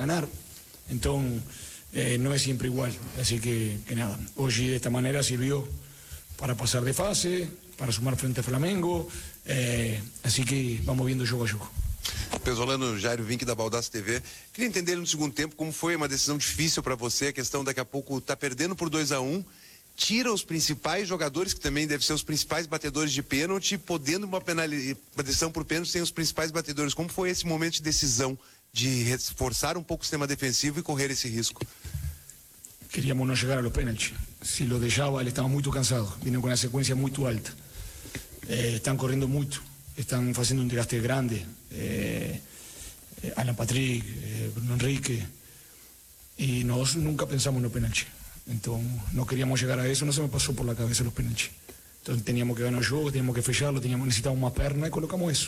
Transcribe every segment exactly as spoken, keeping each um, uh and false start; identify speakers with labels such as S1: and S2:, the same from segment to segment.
S1: ganar. Entonces, eh, no es siempre igual. Así que, que nada, hoy de esta manera sirvió para pasar de fase, para sumar frente a Flamengo, eh, así que vamos viendo jogo a jogo.
S2: Pesolano, Jairo Vinck da Baldaço T V. Queria entender no segundo tempo como foi uma decisão difícil para você, a questão daqui a pouco tá perdendo por dois a um, tira os principais jogadores, que também devem ser os principais batedores de pênalti, podendo uma, penalização, uma decisão por pênalti sem os principais batedores. Como foi esse momento de decisão, de reforçar um pouco o sistema defensivo e correr esse risco?
S1: Queríamos no llegar a los penaltis. Si lo dejaba, él estaba muy cansado. Vienen con una secuencia muy alta. Eh, están corriendo mucho. Están haciendo un desgaste grande. Eh, eh, Alan Patrick, eh, Bruno Enrique. Y nosotros nunca pensamos en los penaltis. Entonces, no queríamos llegar a eso. No se me pasó por la cabeza los penaltis. Entonces, teníamos que ganar el juego, teníamos que fecharlo, teníamos, necesitábamos más perna y colocamos eso.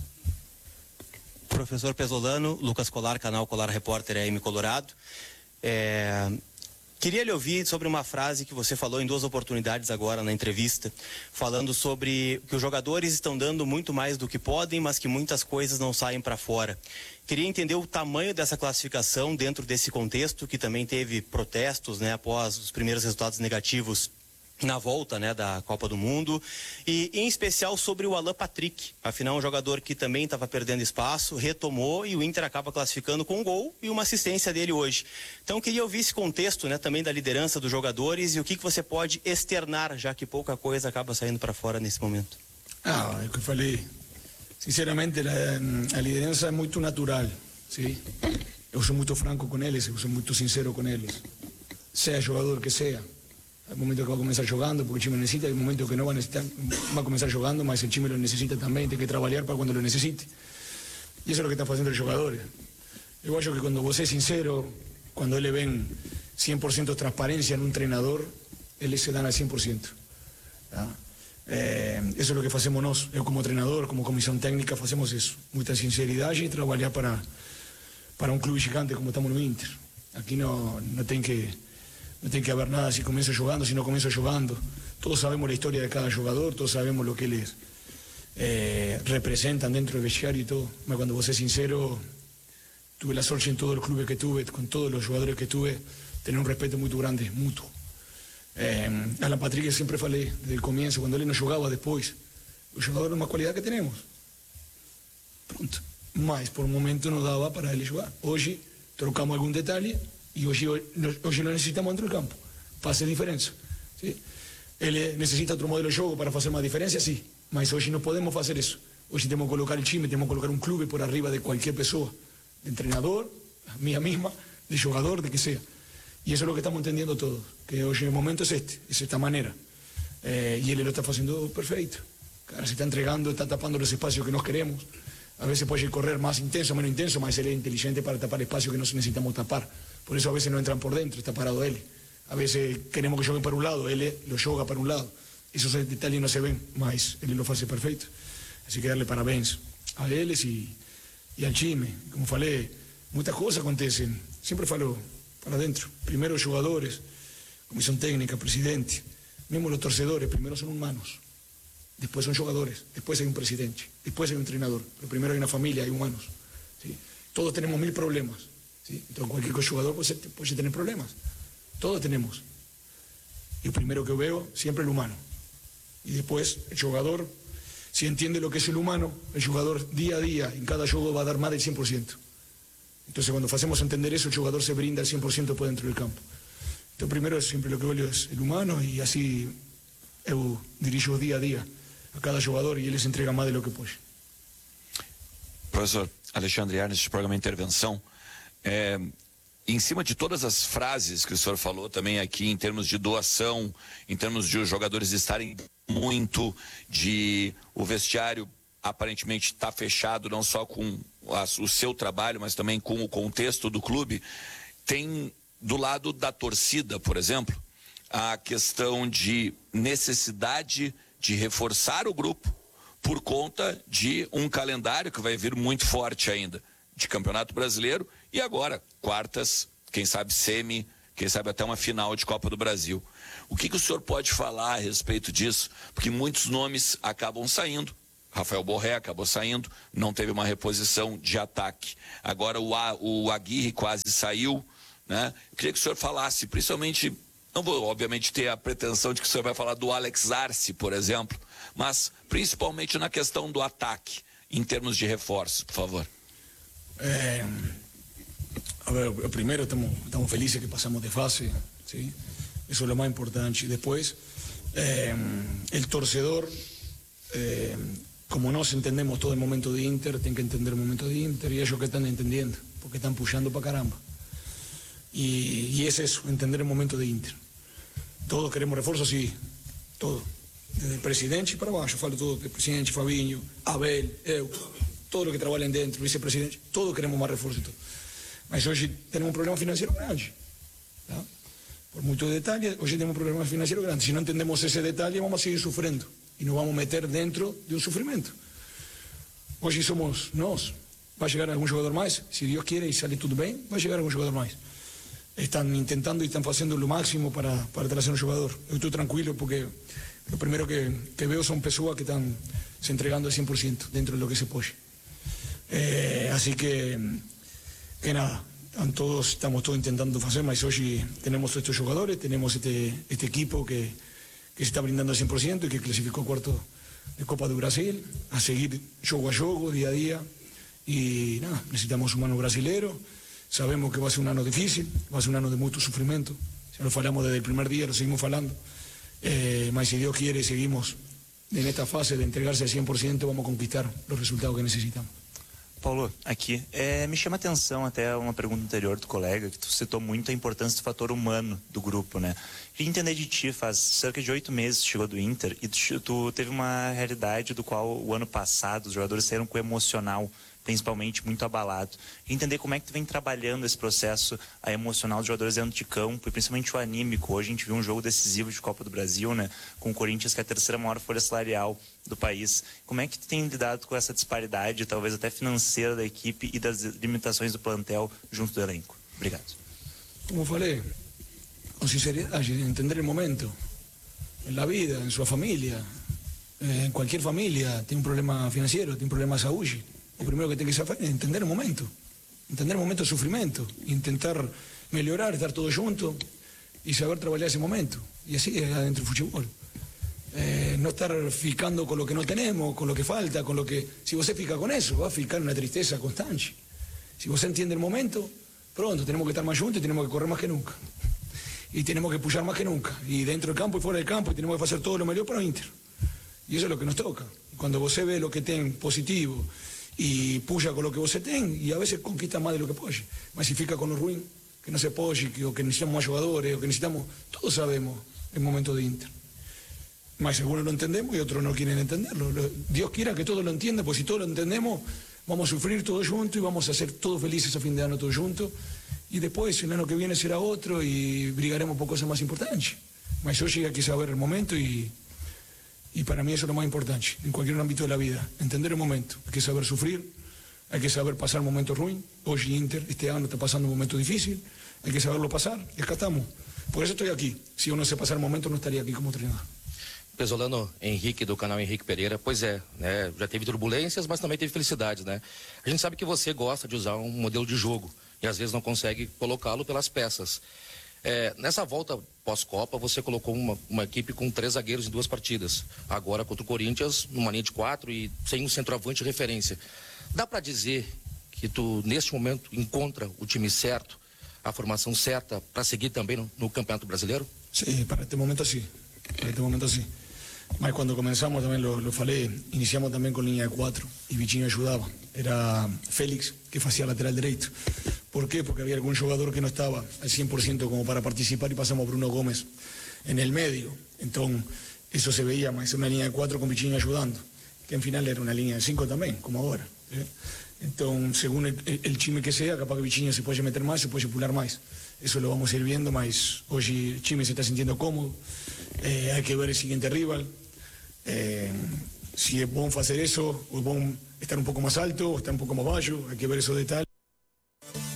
S3: Professor Pesolano, Lucas Colar, canal Colar Repórter A M Colorado. É... Queria lhe ouvir sobre uma frase que você falou em duas oportunidades agora na entrevista, falando sobre que os jogadores estão dando muito mais do que podem, mas que muitas coisas não saem para fora. Queria entender o tamanho dessa classificação dentro desse contexto, que também teve protestos, né, após os primeiros resultados negativos na volta, né, da Copa do Mundo, e em especial sobre o Alan Patrick. Afinal, um jogador que também estava perdendo espaço, retomou, e o Inter acaba classificando com um gol e uma assistência dele hoje. Então, queria ouvir esse contexto, né, também da liderança dos jogadores e o que, que você pode externar, já que pouca coisa acaba saindo para fora nesse momento.
S1: Ah, é o que eu falei. Sinceramente, a, a liderança é muito natural, sim? Eu sou muito franco com eles, eu sou muito sincero com eles. Seja jogador que seja. Hay momentos que va a comenzar jugando porque el time lo necesita, hay momentos que no va a necesitar, va a comenzar jugando, mas el time lo necesita también, tiene que trabajar para cuando lo necesite. Y eso es lo que está haciendo el jugador. Yo creo que cuando vos es sincero, cuando él le ven cien por ciento transparencia en un entrenador, él se dan al cien por ciento. Eh, eso es lo que hacemos nosotros. Yo como entrenador, como comisión técnica, hacemos eso. Mucha sinceridad y trabajar para, para un club gigante como estamos en el Inter. Aquí no, no tiene que... No tiene que haber nada si comienzo jugando, si no comienzo jugando. Todos sabemos la historia de cada jugador, todos sabemos lo que les eh, representan dentro del vestiario y todo. Cuando vos sos sincero, tuve la suerte en todo el club que tuve, con todos los jugadores que tuve, tener un respeto muy grande, mutuo. Eh, Alan Patrick siempre falei desde el comienzo, cuando él no jugaba después, los jugadores más cualidad que tenemos. Pronto. Mas por un momento no daba para él jugar. Hoy trocamos algún detalle. Y hoy, hoy, hoy lo necesitamos dentro del campo para hacer diferencia. ¿Sí? Él necesita otro modelo de juego para hacer más diferencia, sí. Mas hoy no podemos hacer eso. Hoy tenemos que colocar el time, tenemos que colocar un club por arriba de cualquier persona. De entrenador, mía misma, de jugador, de que sea. Y eso es lo que estamos entendiendo todos. Que hoy el momento es este, es esta manera. Eh, y él lo está haciendo perfecto. Cara, se está entregando, está tapando los espacios que nos queremos. A veces puede correr más intenso, menos intenso, mas él es inteligente para tapar espacios que no necesitamos tapar. Por eso a veces no entran por dentro, está parado él. A veces queremos que jueguen para un lado, él lo juega para un lado. Esos detalles no se ven, mas él lo hace perfecto. Así que darle parabéns a él y, y al time. Como falei, muchas cosas acontecen. Siempre falo para adentro. Primero los jugadores, comisión técnica, presidente. Mismo los torcedores, primero son humanos. Después son jugadores, después hay un presidente, después hay un entrenador. Pero primero hay una familia, hay humanos. ¿Sí? Todos tenemos mil problemas. ¿Sí? Entonces cualquier jugador puede, puede tener problemas. Todos tenemos. Y lo primero que veo siempre es el humano. Y después el jugador, si entiende lo que es el humano, el jugador día a día en cada juego va a dar más del cien por ciento. Entonces cuando hacemos entender eso, el jugador se brinda al cien por ciento por dentro del campo. Entonces primero siempre lo que veo es el humano y así yo dirijo día a día a cada jogador e eles entregam mais do que pode.
S4: Professor Alexandre Ernest, programa Intervenção, é, em cima de todas as frases que o senhor falou também aqui, em termos de doação, em termos de os jogadores estarem muito, de o vestiário aparentemente estar fechado não só com a, o seu trabalho, mas também com o contexto do clube, tem do lado da torcida, por exemplo, a questão de necessidade de reforçar o grupo por conta de um calendário que vai vir muito forte ainda, de Campeonato Brasileiro e agora, quartas, quem sabe semi, quem sabe até uma final de Copa do Brasil. O que, que o senhor pode falar a respeito disso? Porque muitos nomes acabam saindo, Rafael Borré acabou saindo, não teve uma reposição de ataque. Agora o, A, o Aguirre quase saiu, né? Eu queria que o senhor falasse, principalmente, não vou obviamente ter a pretensão de que o senhor vai falar do Alex Arce, por exemplo, mas principalmente na questão do ataque, em termos de reforço, por favor.
S1: É, a ver, primeiro estamos, estamos felizes que passamos de fase, ¿sí? Eso es lo más importante. Después, eh, el torcedor, eh, como nos entendemos todo el momento de Inter, tienen que entender el momento de Inter y ellos que están entendiendo, porque están pushando para caramba. Y, y es eso, entender el momento de Inter. Todos queremos refuerzos, sí, todo. Desde el presidente para abajo, falo todo, el presidente, Fabinho, Abel, eu, todo lo que trabajan dentro, vicepresidente, todos queremos más refuerzos y todo. Mas hoy tenemos un problema financiero grande, ¿tá? Por muchos detalles, hoy tenemos un problema financiero grande. Si no entendemos ese detalle, vamos a seguir sufriendo y nos vamos a meter dentro de un sufrimiento. Hoy somos nos. Va a llegar algún jugador más, si Dios quiere y sale todo bien, va a llegar algún jugador más. Están intentando y están haciendo lo máximo para, para traer un jugador. Yo estoy tranquilo porque lo primero que, que veo son personas que están se entregando al cien por ciento dentro de lo que se puede. Eh, así que, que nada. Todos, estamos todos intentando hacer, mas hoy tenemos estos jugadores, tenemos este, este equipo que, que se está brindando al cien por ciento y que clasificó a cuarto de Copa do Brasil, a seguir juego a juego, día a día, y nada, necesitamos un mano brasilero, sabemos que va a ser un año difícil, va a ser un año de mucho sufrimiento, ya lo falamos desde el primer día, lo seguimos falando, eh, mas si Dios quiere, seguimos en esta fase de entregarse al cien por ciento, vamos a conquistar los resultados que necesitamos.
S5: Paulo, aqui, é, me chama a atenção até uma pergunta anterior do colega, que tu citou muito a importância do fator humano do grupo, né? Queria entender de ti, faz cerca de oito meses que chegou do Inter, e tu, tu teve uma realidade do qual o ano passado os jogadores saíram com o emocional, principalmente, muito abalado. E entender como é que tu vem trabalhando esse processo a emocional dos jogadores dentro de campo, e principalmente o anímico. Hoje a gente viu um jogo decisivo de Copa do Brasil, né? Com o Corinthians, que é a terceira maior folha salarial do país. Como é que tu tem lidado com essa disparidade, talvez até financeira da equipe e das limitações do plantel junto do elenco? Obrigado.
S1: Como falei, con sinceridad, entender el momento, en la vida, en su familia, en cualquier familia tiene un problema financiero, tiene un problema de salud. O primero que tem que saber é entender o momento, entender o momento de sofrimento, intentar melhorar, estar todos juntos e saber trabalhar esse momento. E assim é dentro do futebol. Eh, não estar ficando com o que não temos, com o que falta, com o que... Se você fica com isso, vai ficar uma tristeza constante. Se você entende o momento, pronto, temos que estar mais juntos e temos que correr mais que nunca. E temos que puxar mais que nunca. E dentro do campo e fora do campo, e temos que fazer todo o melhor para o Inter. E isso é o que nos toca. Quando você vê o que tem positivo y puya con lo que vos ten y a veces conquista más de lo que puede, mas si fica con lo ruin, que no se puede, que, o que necesitamos más jugadores, o que necesitamos, todos sabemos el momento de Inter, mas algunos lo entendemos y otros no quieren entenderlo. Dios quiera que todos lo entiendan, porque si todos lo entendemos vamos a sufrir todos juntos y vamos a ser todos felices a fin de año todos juntos, y después el año que viene será otro y brigaremos por cosas más importantes, mas hoy hay que saber el momento y Y para mí eso es lo más importante, en cualquier ámbito de la vida, entender el momento. Hay que saber sufrir, hay que saber pasar momentos ruins. Hoy Inter, este año está pasando un momento difícil, hay que saberlo pasar, y acá estamos. Por eso estoy aquí. Si yo no sé pasar el momento, no estaría aquí como treinador.
S6: Pesolano Henrique, do canal Henrique Pereira. Pois é, né, já teve turbulências, mas também teve felicidades, né? A gente sabe que você gosta de usar um modelo de jogo, e às vezes não consegue colocá-lo pelas peças. É, nessa volta pós-Copa, você colocou uma, uma equipe com três zagueiros em duas partidas. Agora contra o Corinthians, numa linha de quatro e sem um centroavante de referência. Dá para dizer que tu, neste momento, encontra o time certo, a formação certa para seguir também no, no Campeonato Brasileiro?
S1: Sim, para este momento sim. Para este momento sim. Mas quando começamos, também lo, lo falei, iniciamos também com linha de quatro e Vitinho ajudava. Era Félix que fazia lateral direito. ¿Por qué? Porque había algún jugador que no estaba al cien por ciento como para participar y pasamos a Bruno Gómez en el medio. Entonces, eso se veía más, una línea de cuatro con Vitinho ayudando, que en final era una línea de cinco también, como ahora. ¿eh? Entonces, según el, el chime que sea, capaz que Vitinho se puede meter más, se puede pular más. Eso lo vamos a ir viendo, mas hoy Chime se está sintiendo cómodo. Eh, hay que ver el siguiente rival. Eh, si es bueno hacer eso, o es bueno estar un poco más alto, o estar un poco más bajo, hay que ver esos detalles.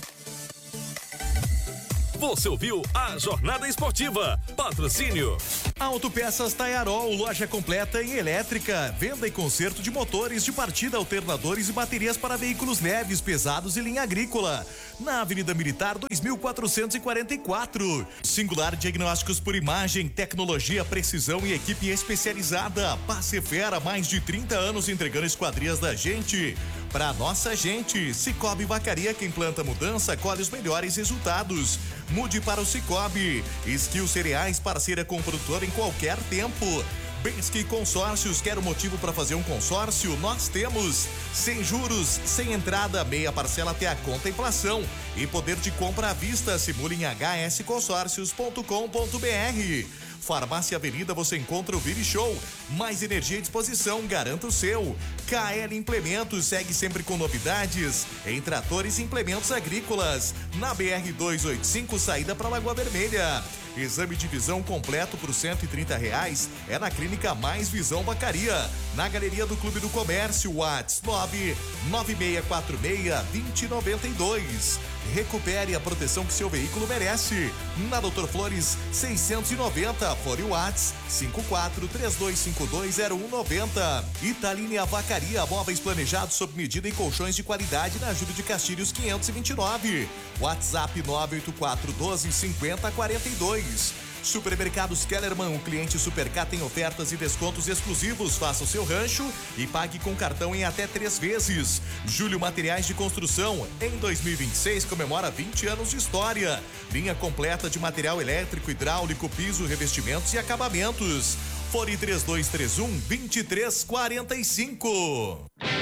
S7: Você ouviu a Jornada Esportiva. Patrocínio Autopeças Taiarol, loja completa em elétrica, venda e conserto de motores de partida, alternadores e baterias para veículos leves, pesados e linha agrícola. Na Avenida Militar dois mil quatrocentos e quarenta e quatro. Singular Diagnósticos por Imagem, tecnologia, precisão e equipe especializada. Passefera, mais de trinta anos entregando esquadrias da gente. Pra nossa gente, Cicobi Vacaria, quem planta mudança, colhe os melhores resultados. Mude para o Cicobi. Skill Cereais, parceira com o produtor em qualquer tempo. Bensky Consórcios, quer um motivo para fazer um consórcio? Nós temos. Sem juros, sem entrada, meia parcela até a contemplação. E poder de compra à vista, simule em h s consórcios ponto com ponto b r. Farmácia Avenida, você encontra o Vire Show. Mais energia e disposição, garanta o seu. K L Implementos, segue sempre com novidades em tratores e implementos agrícolas. Na B R duzentos e oitenta e cinco, saída para Lagoa Vermelha. Exame de visão completo por cento e trinta reais é na Clínica Mais Visão Vacaria. Na Galeria do Clube do Comércio, WhatsApp nove nove seis quatro seis, dois zero nove dois. Recupere a proteção que seu veículo merece. Na Doutor Flores seiscentos e noventa, fora o WhatsApp cinco quatro três dois cinco dois zero um nove zero. Italínia Vacaria, móveis planejados sob medida e colchões de qualidade na Júlio de Castilhos quinhentos e vinte e nove. WhatsApp nove oito quatro um dois cinco zero quatro dois. Supermercados Kellerman, o cliente Supercar tem ofertas e descontos exclusivos. Faça o seu rancho e pague com cartão em até três vezes. Júlio Materiais de Construção, em dois mil e vinte e seis comemora vinte anos de história. Linha completa de material elétrico, hidráulico, piso, revestimentos e acabamentos. Fone três dois três um, dois três quatro cinco.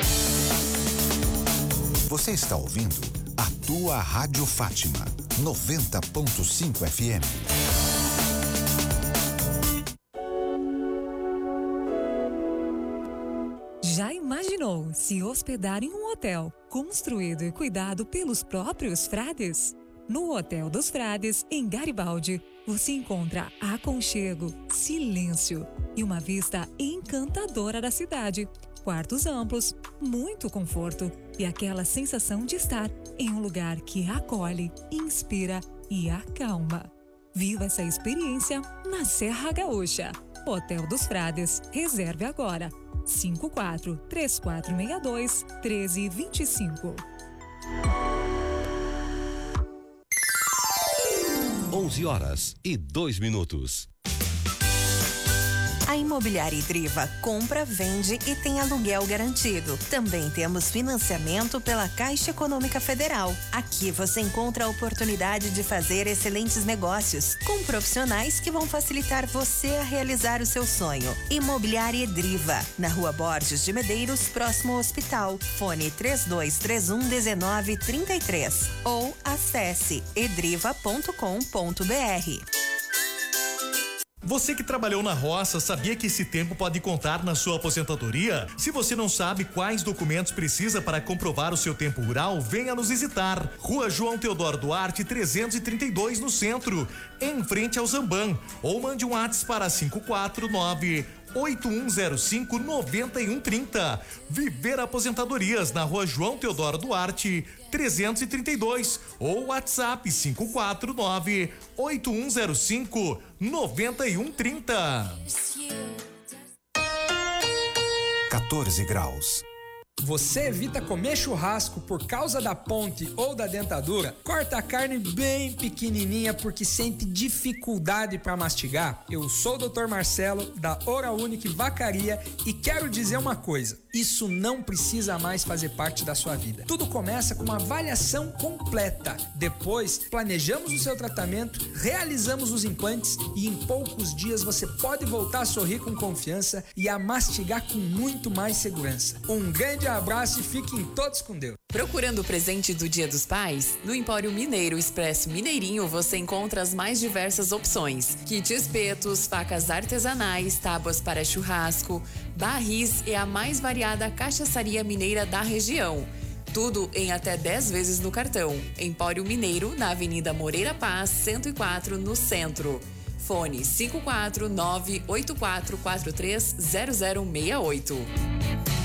S8: Você está ouvindo a tua Rádio Fátima, noventa ponto cinco F M.
S9: Já imaginou se hospedar em um hotel construído e cuidado pelos próprios frades? No Hotel dos Frades, em Garibaldi, você encontra aconchego, silêncio e uma vista encantadora da cidade. Quartos amplos, muito conforto e aquela sensação de estar em um lugar que acolhe, inspira e acalma. Viva essa experiência na Serra Gaúcha. Hotel dos Frades, reserve agora. cinco quatro três quatro seis dois um três dois cinco.
S10: onze horas e dois minutos.
S11: A Imobiliária Idriva compra, vende e tem aluguel garantido. Também temos financiamento pela Caixa Econômica Federal. Aqui você encontra a oportunidade de fazer excelentes negócios com profissionais que vão facilitar você a realizar o seu sonho. Imobiliária Idriva, na Rua Borges de Medeiros, próximo ao hospital. Fone três dois três um, um nove três três ou acesse edriva ponto com ponto b r.
S7: Você que trabalhou na roça, sabia que esse tempo pode contar na sua aposentadoria? Se você não sabe quais documentos precisa para comprovar o seu tempo rural, venha nos visitar. Rua João Teodoro Duarte, trezentos e trinta e dois, no centro, em frente ao Zamban. Ou mande um WhatsApp para cinco quatro nove oito um zero cinco nove um três zero. Viver Aposentadorias, na Rua João Teodoro Duarte, trezentos e trinta e dois, ou WhatsApp cinco quatro nove oito um zero cinco nove um três zero.
S8: quatorze graus.
S12: Você evita comer churrasco por causa da ponte ou da dentadura? Corta a carne bem pequenininha porque sente dificuldade para mastigar? Eu sou o doutor Marcelo, da Oral Unique Vacaria, e quero dizer uma coisa: isso não precisa mais fazer parte da sua vida. Tudo começa com uma avaliação completa. Depois, planejamos o seu tratamento, realizamos os implantes e em poucos dias você pode voltar a sorrir com confiança e a mastigar com muito mais segurança. Um grande abraço e fiquem todos com Deus.
S13: Procurando o presente do Dia dos Pais? No Empório Mineiro Expresso Mineirinho você encontra as mais diversas opções: kit espetos, facas artesanais, tábuas para churrasco, barris e a mais variada cachaçaria mineira da região. Tudo em até dez vezes no cartão. Empório Mineiro, na Avenida Moreira Paz, cento e quatro, no centro. Fone cinco quatro nove oito quatro quatro três zero zero seis oito.